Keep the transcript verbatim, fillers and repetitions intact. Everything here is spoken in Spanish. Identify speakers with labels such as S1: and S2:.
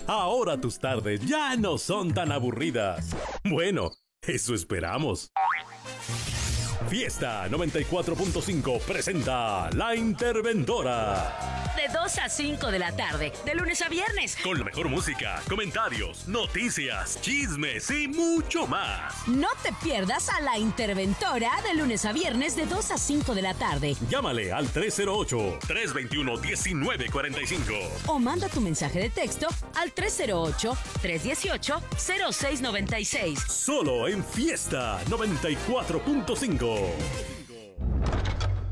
S1: Ahora tus tardes ya no son tan aburridas. Bueno, eso esperamos. Fiesta noventa y cuatro punto cinco presenta La Interventora.
S2: De dos a cinco de la tarde, de lunes a viernes.
S1: Con la mejor música, comentarios, noticias, chismes y mucho más.
S2: No te pierdas a La Interventora de lunes a viernes de dos a cinco de la tarde.
S1: Llámale al tres cero ocho, tres dos uno, uno nueve cuatro cinco.
S2: O manda tu mensaje de texto al tres cero ocho, tres uno ocho, cero seis nueve seis.
S1: Solo en Fiesta noventa y cuatro punto cinco.